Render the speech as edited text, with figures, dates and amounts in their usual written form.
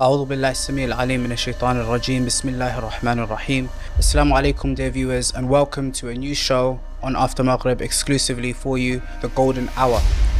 أعوذ بالله السميع العليم من الشيطان الرجيم. بسم الله الرحمن الرحيم. Assalamu alaikum, dear viewers, and welcome to a new show on After Maghrib exclusively for you, The Golden Hour.